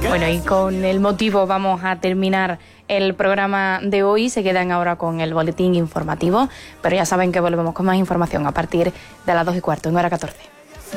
Bueno, y con el motivo vamos a terminar el programa de hoy. Se quedan ahora con el boletín informativo, pero ya saben que volvemos con más información a partir de las 2:15, en hora 14.